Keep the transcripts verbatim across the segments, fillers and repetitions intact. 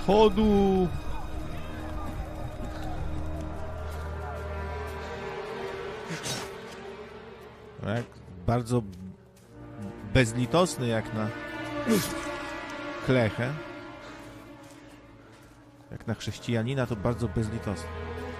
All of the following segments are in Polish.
samochodu. Jak bardzo bezlitosny jak na klechę. Jak na chrześcijanina to bardzo bezlitosny.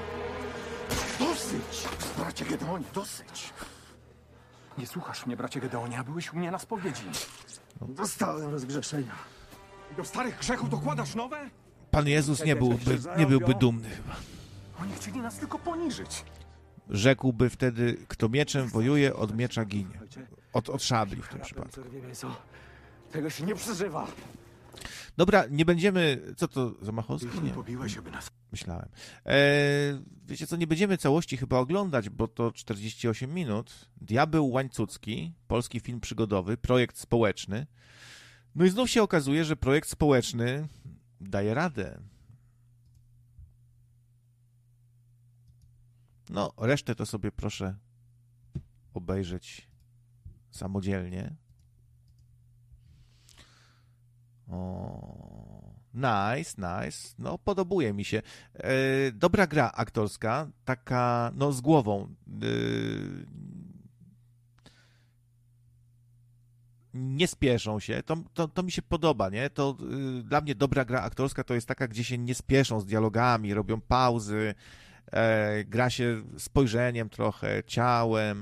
Dosyć! Bracie Gedeonie, dosyć! Nie słuchasz mnie, bracie Gedeonie, a byłeś u mnie na spowiedzi. Dostałem rozgrzeszenia. Do starych grzechów dokładasz nowe? Pan Jezus nie byłby, nie byłby dumny chyba. Oni chcieli nas tylko poniżyć. Rzekłby wtedy, kto mieczem wojuje, od miecza ginie. Od, od szabli w tym przypadku. Tego się nie przeżywa. Dobra, nie będziemy... Co to, Zamachowski? Nie. Pobiłeś, aby nas... Myślałem. E, wiecie co, nie będziemy całości chyba oglądać, bo to czterdzieści osiem minut. Diabeł Łańcucki, polski film przygodowy, projekt społeczny. No i znów się okazuje, że projekt społeczny daje radę. No, resztę to sobie proszę obejrzeć samodzielnie. O, nice, nice. No, podobuje mi się. E, dobra gra aktorska, taka, no, z głową. E, nie spieszą się. To, to, to mi się podoba, nie? To y, dla mnie dobra gra aktorska to jest taka, gdzie się nie spieszą z dialogami, robią pauzy, e, gra się spojrzeniem trochę, ciałem.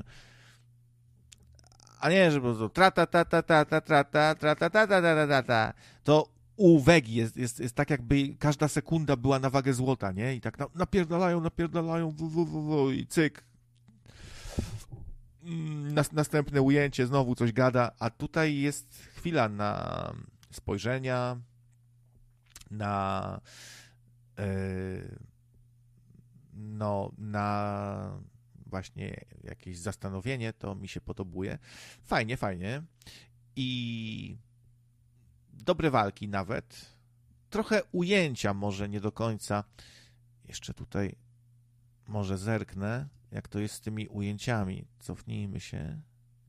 A nie, że po prostu tra ta ta ta ta ta tra ta tra ta ta ta ta ta ta. To u Wegi jest, jest, jest tak, jakby każda sekunda była na wagę złota, nie? I tak na, napierdalają, napierdalają, w, w, w, w, i cyk. Nas, następne ujęcie, znowu coś gada, a tutaj jest chwila na spojrzenia, na yy, no, na właśnie jakieś zastanowienie, to mi się podobuje. Fajnie, fajnie. I dobre walki nawet. Trochę ujęcia może nie do końca. Jeszcze tutaj może zerknę, jak to jest z tymi ujęciami. Cofnijmy się.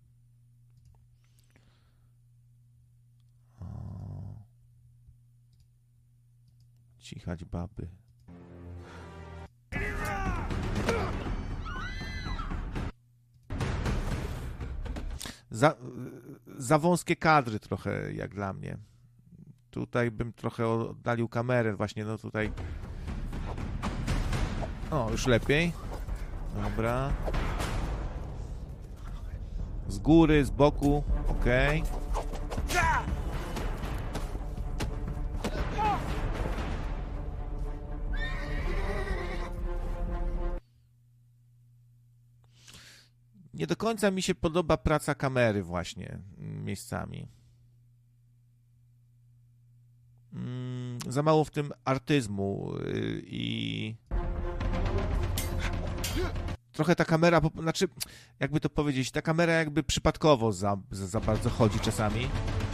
O. Cichać baby. Za, za wąskie kadry trochę, jak dla mnie. Tutaj bym trochę oddalił kamerę, właśnie, no tutaj. O, już lepiej. Dobra. Z góry, z boku, okej. Nie do końca mi się podoba praca kamery właśnie miejscami. Mm, za mało w tym artyzmu yy, i trochę ta kamera, znaczy jakby to powiedzieć, ta kamera jakby przypadkowo za, za, za bardzo chodzi czasami.